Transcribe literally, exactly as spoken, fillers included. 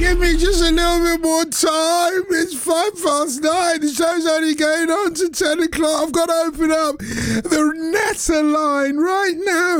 give me just a little bit more time? It's five past nine. The show's only going on to ten o'clock. I've got to open up the Netta line right now.